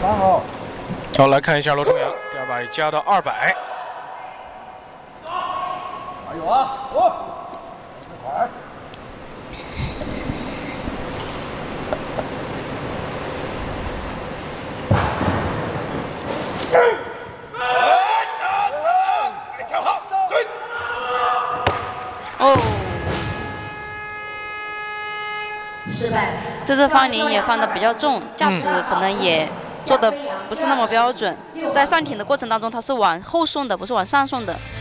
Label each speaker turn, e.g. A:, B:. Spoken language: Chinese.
A: 好，来看一下罗中阳，第二把加到200。
B: 加油啊！快！跳好，追！
C: 哦，失败。这次放铃也放的比较重，架子可能也做的不是那么标准，在上挺的过程当中，它是往后送的，不是往上送的。